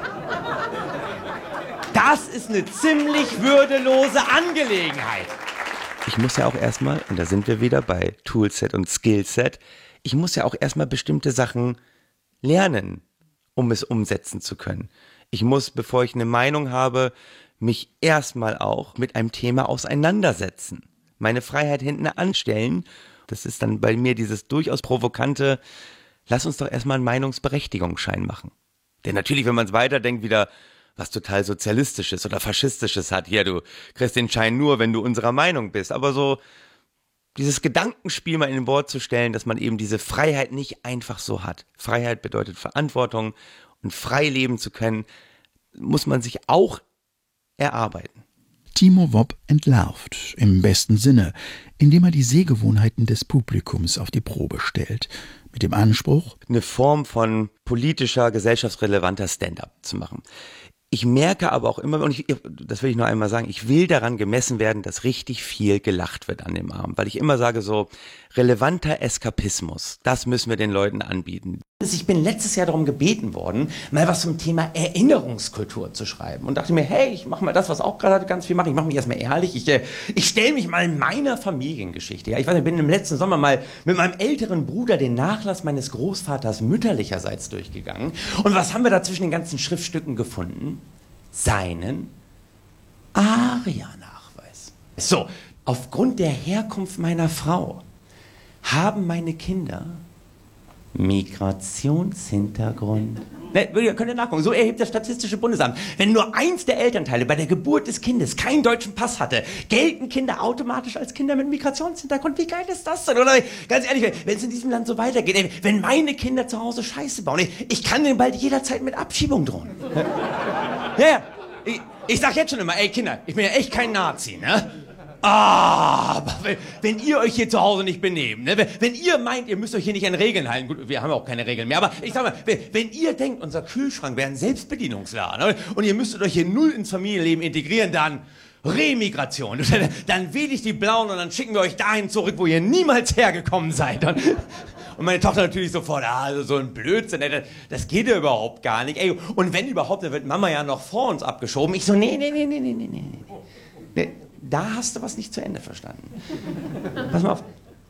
das ist eine ziemlich würdelose Angelegenheit. Ich muss ja auch erstmal, und da sind wir wieder bei Toolset und Skillset, ich muss ja auch erstmal bestimmte Sachen lernen, um es umsetzen zu können. Ich muss, bevor ich eine Meinung habe, mich erstmal auch mit einem Thema auseinandersetzen. Meine Freiheit hinten anstellen. Das ist dann bei mir dieses durchaus provokante, lass uns doch erstmal einen Meinungsberechtigungsschein machen. Denn natürlich, wenn man es weiterdenkt, wieder was total Sozialistisches oder Faschistisches hat. Hier, du kriegst den Schein nur, wenn du unserer Meinung bist. Aber so dieses Gedankenspiel mal in ein Wort zu stellen, dass man eben diese Freiheit nicht einfach so hat. Freiheit bedeutet Verantwortung und frei leben zu können, muss man sich auch erarbeiten. Timo Wopp entlarvt, im besten Sinne, indem er die Sehgewohnheiten des Publikums auf die Probe stellt. Mit dem Anspruch, eine Form von politischer, gesellschaftsrelevanter Stand-up zu machen. Ich merke aber auch immer, und ich, das will ich noch einmal sagen, ich will daran gemessen werden, dass richtig viel gelacht wird an dem Abend, weil ich immer sage so, relevanter Eskapismus, das müssen wir den Leuten anbieten. Ich bin letztes Jahr darum gebeten worden, mal was zum Thema Erinnerungskultur zu schreiben und dachte mir, hey, ich mache mal das, was auch gerade ganz viel mache, ich mache mich erstmal ehrlich, ich, äh, ich stelle mich mal in meiner Familiengeschichte. Ja, ich weiß, ich bin im letzten Sommer mal mit meinem älteren Bruder den Nachlass meines Großvaters mütterlicherseits durchgegangen und was haben wir da zwischen den ganzen Schriftstücken gefunden? Seinen ARIA-Nachweis. So, aufgrund der Herkunft meiner Frau haben meine Kinder Migrationshintergrund. Ne, könnt ihr nachgucken, so erhebt das Statistische Bundesamt. Wenn nur eins der Elternteile bei der Geburt des Kindes keinen deutschen Pass hatte, gelten Kinder automatisch als Kinder mit Migrationshintergrund. Wie geil ist das denn? Oder ganz ehrlich, wenn es in diesem Land so weitergeht, ey, wenn meine Kinder zu Hause Scheiße bauen, ich, ich kann denen bald jederzeit mit Abschiebung drohen. Ja, ich, ich sag jetzt schon immer, ey Kinder, ich bin ja echt kein Nazi, ne? Ah, aber wenn, wenn ihr euch hier zu Hause nicht benehmt, ne? wenn, wenn ihr meint, ihr müsst euch hier nicht an Regeln halten, gut, wir haben ja auch keine Regeln mehr, aber ich sag mal, wenn, wenn ihr denkt, unser Kühlschrank wäre ein Selbstbedienungsladen, ne? und ihr müsstet euch hier null ins Familienleben integrieren, dann Remigration. Dann wähle ich die Blauen und dann schicken wir euch dahin zurück, wo ihr niemals hergekommen seid. Und, und meine Tochter natürlich sofort, ah, also so ein Blödsinn, das, das geht ja überhaupt gar nicht. Ey, und wenn überhaupt, dann wird Mama ja noch vor uns abgeschoben. Ich so, nee, nee, nee, nee, nee, nee, nee, nee. Da hast du was nicht zu Ende verstanden. Pass mal auf.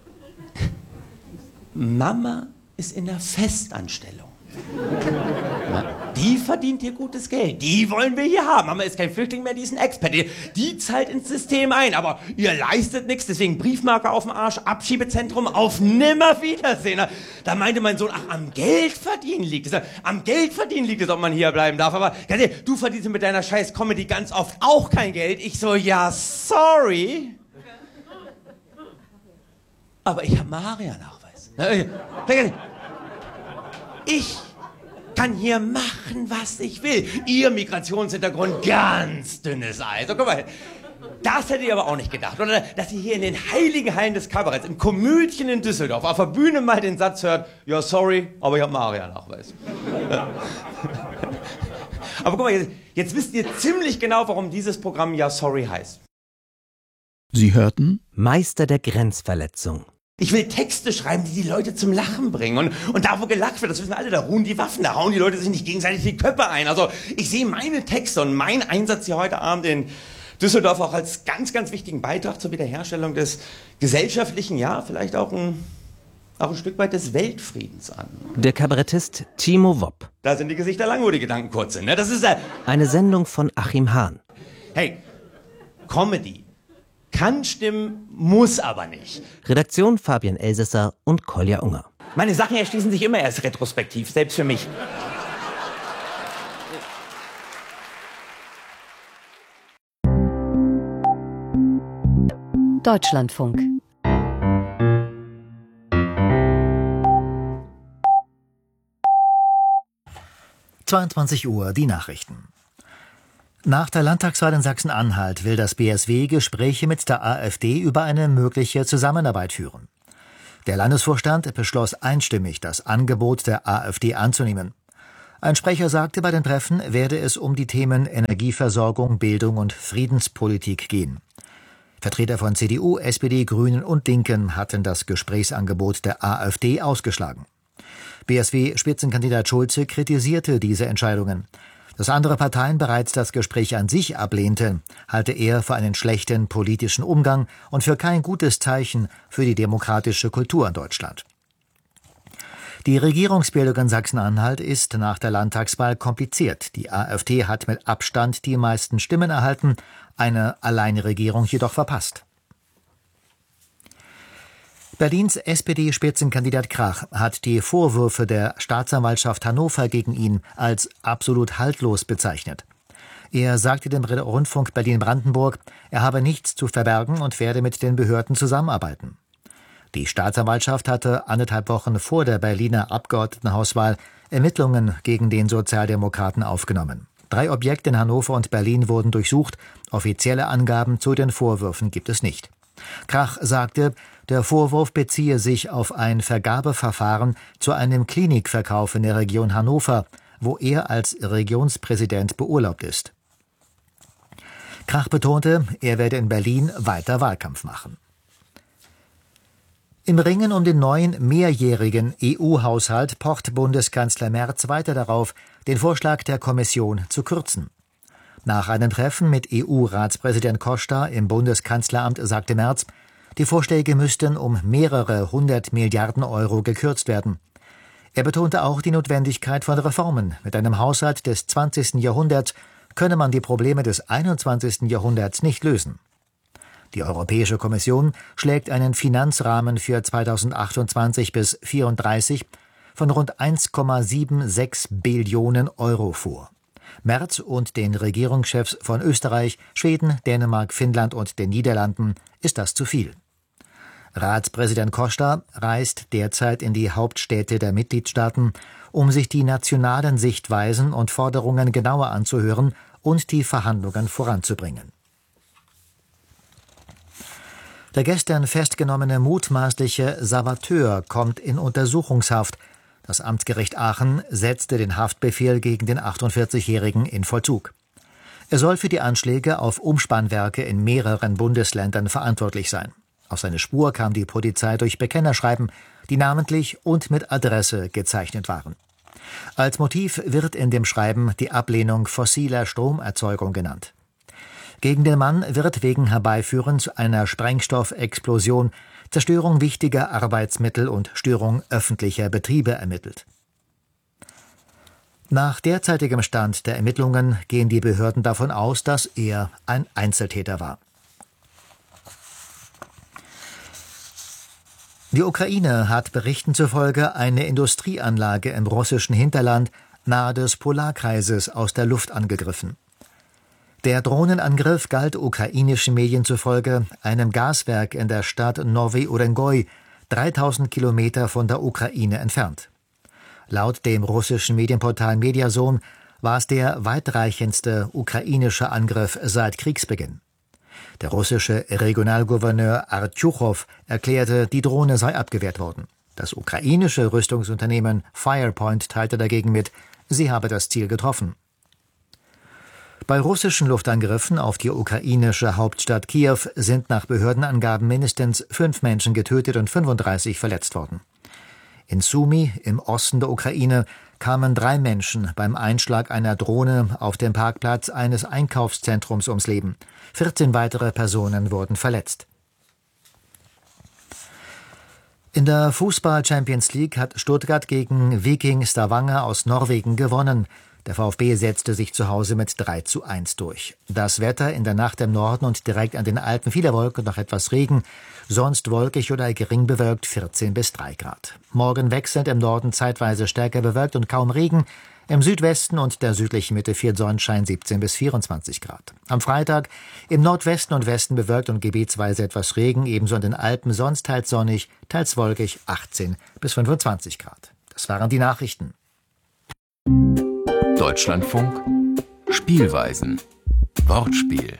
Mama ist in der Festanstellung. Na, die verdient hier gutes Geld. Die wollen wir hier haben. Mama ist kein Flüchtling mehr, die ist ein Expert. Die, die zahlt ins System ein. Aber ihr leistet nichts, deswegen Briefmarke auf dem Arsch, Abschiebezentrum, auf Nimmerwiedersehen. Da meinte mein Sohn, ach, am Geldverdienen liegt es. Am Geldverdienen liegt es, ob man hier bleiben darf. Aber ganz ehrlich, du verdienst mit deiner scheiß Comedy ganz oft auch kein Geld. Ich so, ja, sorry. Aber ich habe einen ARIA-Nachweis. Ich kann hier machen, was ich will. Ihr Migrationshintergrund, ganz dünnes Eis. So, guck mal, das hätte ich aber auch nicht gedacht. Oder dass ihr hier in den heiligen Hallen des Kabaretts, im Komödien in Düsseldorf, auf der Bühne mal den Satz hört, ja, sorry, aber ich habe einen ARIA-Nachweis. Aber guck mal, jetzt, jetzt wisst ihr ziemlich genau, warum dieses Programm Ja, sorry heißt. Sie hörten Meister der Grenzverletzung. Ich will Texte schreiben, die die Leute zum Lachen bringen. Und, und da, wo gelacht wird, das wissen wir alle, da ruhen die Waffen, da hauen die Leute sich nicht gegenseitig die Köpfe ein. Also ich sehe meine Texte und meinen Einsatz hier heute Abend in Düsseldorf auch als ganz, ganz wichtigen Beitrag zur Wiederherstellung des gesellschaftlichen, ja, vielleicht auch ein, auch ein Stück weit des Weltfriedens an. Der Kabarettist Timo Wopp. Da sind die Gesichter lang, wo die Gedanken kurz sind. Ne? Das ist äh Eine Sendung von Achim Hahn. Hey, Comedy kann stimmen, muss aber nicht. Redaktion Fabian Elsässer und Kolja Unger. Meine Sachen erschließen sich immer erst retrospektiv, selbst für mich. Deutschlandfunk. zweiundzwanzig Uhr, die Nachrichten. Nach der Landtagswahl in Sachsen-Anhalt will das B S W Gespräche mit der AfD über eine mögliche Zusammenarbeit führen. Der Landesvorstand beschloss einstimmig, das Angebot der AfD anzunehmen. Ein Sprecher sagte, bei den Treffen werde es um die Themen Energieversorgung, Bildung und Friedenspolitik gehen. Vertreter von C D U, S P D, Grünen und Linken hatten das Gesprächsangebot der AfD ausgeschlagen. B S W-Spitzenkandidat Schulze kritisierte diese Entscheidungen. Dass andere Parteien bereits das Gespräch an sich ablehnten, halte er für einen schlechten politischen Umgang und für kein gutes Zeichen für die demokratische Kultur in Deutschland. Die Regierungsbildung in Sachsen-Anhalt ist nach der Landtagswahl kompliziert. Die AfD hat mit Abstand die meisten Stimmen erhalten, eine Alleinregierung jedoch verpasst. Berlins S P D-Spitzenkandidat Krach hat die Vorwürfe der Staatsanwaltschaft Hannover gegen ihn als absolut haltlos bezeichnet. Er sagte dem Rundfunk Berlin-Brandenburg, er habe nichts zu verbergen und werde mit den Behörden zusammenarbeiten. Die Staatsanwaltschaft hatte anderthalb Wochen vor der Berliner Abgeordnetenhauswahl Ermittlungen gegen den Sozialdemokraten aufgenommen. Drei Objekte in Hannover und Berlin wurden durchsucht. Offizielle Angaben zu den Vorwürfen gibt es nicht. Krach sagte, der Vorwurf beziehe sich auf ein Vergabeverfahren zu einem Klinikverkauf in der Region Hannover, wo er als Regionspräsident beurlaubt ist. Krach betonte, er werde in Berlin weiter Wahlkampf machen. Im Ringen um den neuen mehrjährigen E U-Haushalt pocht Bundeskanzler Merz weiter darauf, den Vorschlag der Kommission zu kürzen. Nach einem Treffen mit E U-Ratspräsident Costa im Bundeskanzleramt sagte Merz, die Vorschläge müssten um mehrere hundert Milliarden Euro gekürzt werden. Er betonte auch die Notwendigkeit von Reformen. Mit einem Haushalt des zwanzigsten Jahrhunderts könne man die Probleme des einundzwanzigsten Jahrhunderts nicht lösen. Die Europäische Kommission schlägt einen Finanzrahmen für zweitausendachtundzwanzig bis zweitausendvierunddreißig von rund eins Komma sechsundsiebzig Billionen Euro vor. Merz und den Regierungschefs von Österreich, Schweden, Dänemark, Finnland und den Niederlanden ist das zu viel. Ratspräsident Costa reist derzeit in die Hauptstädte der Mitgliedstaaten, um sich die nationalen Sichtweisen und Forderungen genauer anzuhören und die Verhandlungen voranzubringen. Der gestern festgenommene mutmaßliche Saboteur kommt in Untersuchungshaft. Das Amtsgericht Aachen setzte den Haftbefehl gegen den achtundvierzigjährigen in Vollzug. Er soll für die Anschläge auf Umspannwerke in mehreren Bundesländern verantwortlich sein. Auf seine Spur kam die Polizei durch Bekennerschreiben, die namentlich und mit Adresse gezeichnet waren. Als Motiv wird in dem Schreiben die Ablehnung fossiler Stromerzeugung genannt. Gegen den Mann wird wegen Herbeiführens einer Sprengstoffexplosion, Zerstörung wichtiger Arbeitsmittel und Störung öffentlicher Betriebe ermittelt. Nach derzeitigem Stand der Ermittlungen gehen die Behörden davon aus, dass er ein Einzeltäter war. Die Ukraine hat Berichten zufolge eine Industrieanlage im russischen Hinterland nahe des Polarkreises aus der Luft angegriffen. Der Drohnenangriff galt ukrainischen Medien zufolge einem Gaswerk in der Stadt Nowy Urengoy, dreitausend Kilometer von der Ukraine entfernt. Laut dem russischen Medienportal Mediazone war es der weitreichendste ukrainische Angriff seit Kriegsbeginn. Der russische Regionalgouverneur Artjuchow erklärte, die Drohne sei abgewehrt worden. Das ukrainische Rüstungsunternehmen Firepoint teilte dagegen mit, sie habe das Ziel getroffen. Bei russischen Luftangriffen auf die ukrainische Hauptstadt Kiew sind nach Behördenangaben mindestens fünf Menschen getötet und fünfunddreißig verletzt worden. In Sumy, im Osten der Ukraine, kamen drei Menschen beim Einschlag einer Drohne auf dem Parkplatz eines Einkaufszentrums ums Leben. vierzehn weitere Personen wurden verletzt. In der Fußball-Champions League hat Stuttgart gegen Viking Stavanger aus Norwegen gewonnen. Der VfB setzte sich zu Hause mit drei zu eins durch. Das Wetter in der Nacht im Norden und direkt an den Alpen viele Wolken und noch etwas Regen, sonst wolkig oder gering bewölkt vierzehn bis drei Grad. Morgen wechselnd im Norden zeitweise stärker bewölkt und kaum Regen, Im Südwesten und der südlichen Mitte viel Sonnenschein, siebzehn bis vierundzwanzig Grad. Am Freitag im Nordwesten und Westen bewölkt und gebietsweise etwas Regen, ebenso in den Alpen, sonst teils sonnig, teils wolkig, achtzehn bis fünfundzwanzig Grad. Das waren die Nachrichten. Deutschlandfunk Spielweisen. Wortspiel.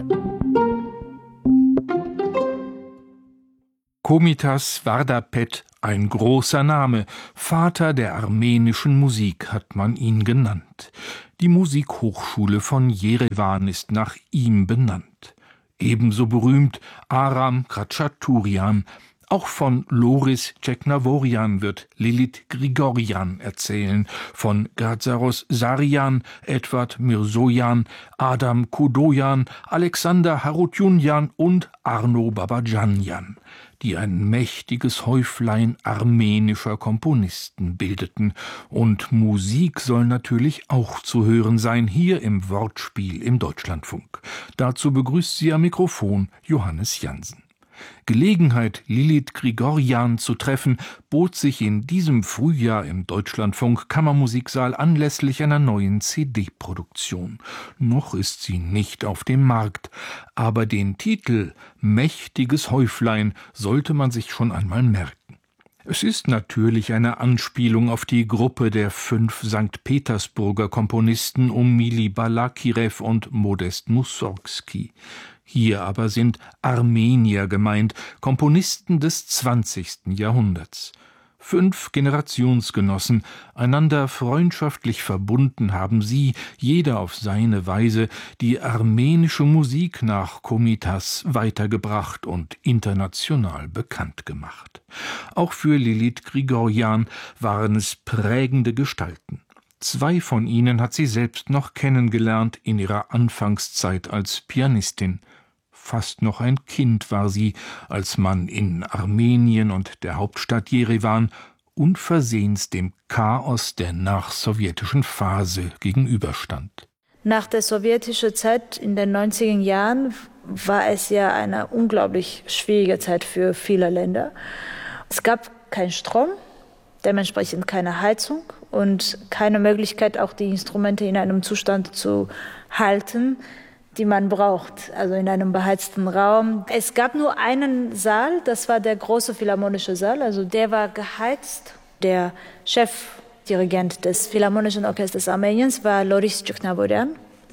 Komitas Vardapet, ein großer Name, Vater der armenischen Musik hat man ihn genannt. Die Musikhochschule von Jerewan ist nach ihm benannt. Ebenso berühmt Aram Khachaturian. Auch von Loris Tscheknavorian wird Lilith Grigorjan erzählen, von Gazaros Sarian, Edward Mirzojan, Adam Kodoyan, Alexander Harutjunjan und Arno Babajanjan, die ein mächtiges Häuflein armenischer Komponisten bildeten. Und Musik soll natürlich auch zu hören sein, hier im Wortspiel im Deutschlandfunk. Dazu begrüßt sie am Mikrofon Johannes Jansen. Gelegenheit, Lilith Grigorjan zu treffen, bot sich in diesem Frühjahr im Deutschlandfunk Kammermusiksaal anlässlich einer neuen C D-Produktion. Noch ist sie nicht auf dem Markt, aber den Titel »Mächtiges Häuflein« sollte man sich schon einmal merken. Es ist natürlich eine Anspielung auf die Gruppe der fünf Sankt Petersburger Komponisten um Mili Balakirew und Modest Mussorgsky. Hier aber sind Armenier gemeint, Komponisten des zwanzigsten Jahrhunderts. Fünf Generationsgenossen, einander freundschaftlich verbunden, haben sie, jeder auf seine Weise, die armenische Musik nach Komitas weitergebracht und international bekannt gemacht. Auch für Lilith Grigorjan waren es prägende Gestalten. Zwei von ihnen hat sie selbst noch kennengelernt in ihrer Anfangszeit als Pianistin. Fast noch ein Kind war sie, als man in Armenien und der Hauptstadt Jerewan unversehens dem Chaos der nachsowjetischen Phase gegenüberstand. Nach der sowjetischen Zeit in den neunziger Jahren war es ja eine unglaublich schwierige Zeit für viele Länder. Es gab keinen Strom, dementsprechend keine Heizung und keine Möglichkeit, auch die Instrumente in einem Zustand zu halten, die man braucht, also in einem beheizten Raum. Es gab nur einen Saal, das war der große Philharmonische Saal, also der war geheizt. Der Chefdirigent des Philharmonischen Orchesters Armeniens war Loris Tscheknavorian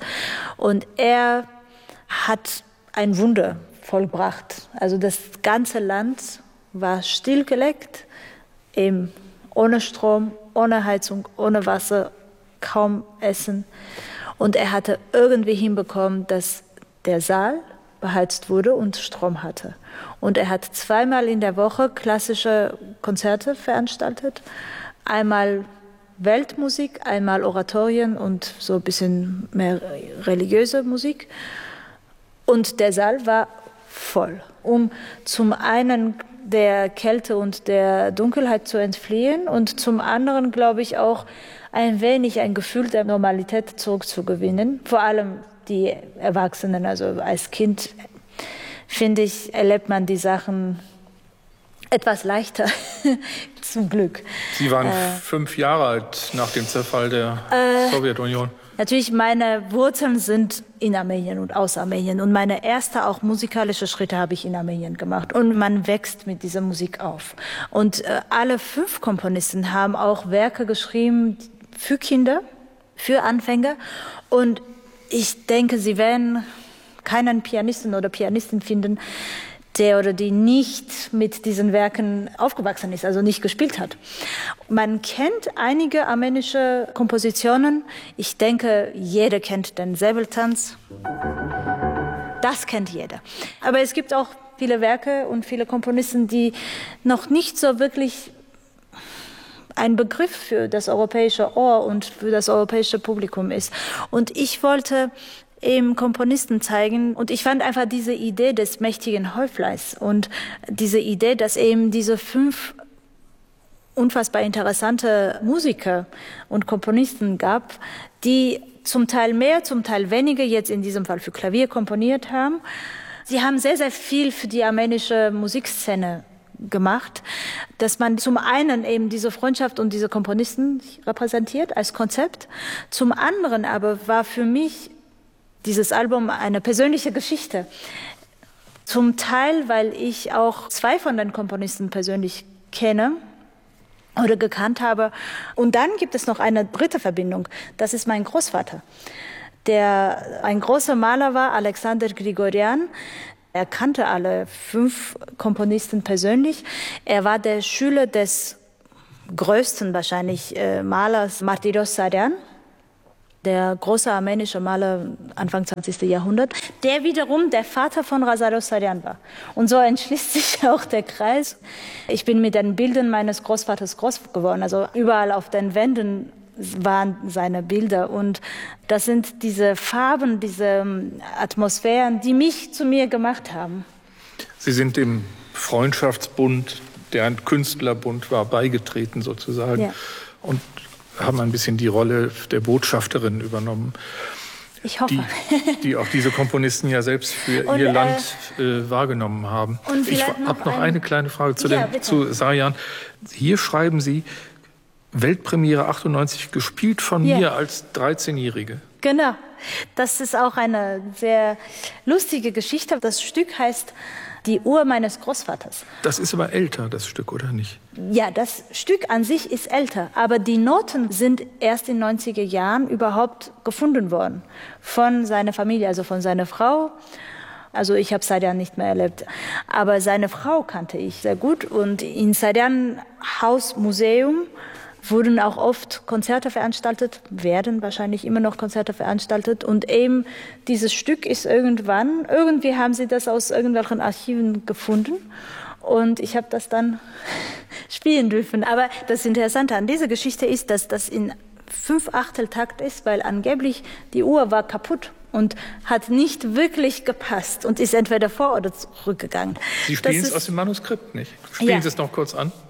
und er hat ein Wunder vollbracht. Also das ganze Land war stillgelegt, eben ohne Strom, ohne Heizung, ohne Wasser, kaum Essen. Und er hatte irgendwie hinbekommen, dass der Saal beheizt wurde und Strom hatte. Und er hat zweimal in der Woche klassische Konzerte veranstaltet. Einmal Weltmusik, einmal Oratorien und so ein bisschen mehr religiöse Musik. Und der Saal war voll, um zum einen der Kälte und der Dunkelheit zu entfliehen und zum anderen, glaube ich, auch ein wenig ein Gefühl der Normalität zurückzugewinnen. Vor allem die Erwachsenen, also als Kind, finde ich, erlebt man die Sachen etwas leichter, zum Glück. Sie waren äh, fünf Jahre alt nach dem Zerfall der äh, Sowjetunion. Natürlich, meine Wurzeln sind in Armenien und aus Armenien. Und meine ersten auch musikalische Schritte habe ich in Armenien gemacht. Und man wächst mit dieser Musik auf. Und äh, alle fünf Komponisten haben auch Werke geschrieben für Kinder, für Anfänger. Und ich denke, sie werden keinen Pianisten oder Pianistin finden, der oder die nicht mit diesen Werken aufgewachsen ist, also nicht gespielt hat. Man kennt einige armenische Kompositionen. Ich denke, jeder kennt den Säbeltanz. Das kennt jeder. Aber es gibt auch viele Werke und viele Komponisten, die noch nicht so wirklich ein Begriff für das europäische Ohr und für das europäische Publikum ist. Und ich wollte eben Komponisten zeigen. Und ich fand einfach diese Idee des mächtigen Häufleins und diese Idee, dass eben diese fünf unfassbar interessante Musiker und Komponisten gab, die zum Teil mehr, zum Teil weniger, jetzt in diesem Fall für Klavier komponiert haben. Sie haben sehr, sehr viel für die armenische Musikszene gemacht, dass man zum einen eben diese Freundschaft und diese Komponisten repräsentiert als Konzept. Zum anderen aber war für mich dieses Album eine persönliche Geschichte. Zum Teil, weil ich auch zwei von den Komponisten persönlich kenne oder gekannt habe. Und dann gibt es noch eine dritte Verbindung. Das ist mein Großvater, der ein großer Maler war, Alexander Grigorian. Er kannte alle fünf Komponisten persönlich. Er war der Schüler des größten wahrscheinlich äh, Malers Martiros Saryan, der große armenische Maler Anfang zwanzigsten Jahrhundert, der wiederum der Vater von Razarov Saryan war. Und so entschließt sich auch der Kreis. Ich bin mit den Bildern meines Großvaters groß geworden. Also überall auf den Wänden waren seine Bilder. Und das sind diese Farben, diese Atmosphären, die mich zu mir gemacht haben. Sie sind dem Freundschaftsbund, der ein Künstlerbund war, beigetreten sozusagen. Ja. Und haben ein bisschen die Rolle der Botschafterin übernommen. Ich hoffe. Die, die auch diese Komponisten ja selbst für und, ihr Land äh, äh, wahrgenommen haben. Und ich habe noch, noch ein... eine kleine Frage zu, ja, dem, zu Saryan. Hier schreiben Sie, Weltpremiere achtundneunzig, gespielt von ja. mir als dreizehnjährige. Genau. Das ist auch eine sehr lustige Geschichte. Das Stück heißt Die Uhr meines Großvaters. Das ist aber älter, das Stück, oder nicht? Ja, das Stück an sich ist älter, aber die Noten sind erst in den neunziger Jahren überhaupt gefunden worden von seiner Familie, also von seiner Frau. Also ich habe Saryan nicht mehr erlebt, aber seine Frau kannte ich sehr gut und in Saryan Haus Museum wurden auch oft Konzerte veranstaltet, werden wahrscheinlich immer noch Konzerte veranstaltet. Und eben dieses Stück ist irgendwann, irgendwie haben sie das aus irgendwelchen Archiven gefunden. Und ich habe das dann spielen dürfen. Aber das Interessante an dieser Geschichte ist, dass das in Fünf-Achtel-Takt ist, weil angeblich die Uhr war kaputt und hat nicht wirklich gepasst und ist entweder vor oder zurückgegangen. Sie spielen es aus dem Manuskript nicht. Spielen ja. Sie es noch kurz an.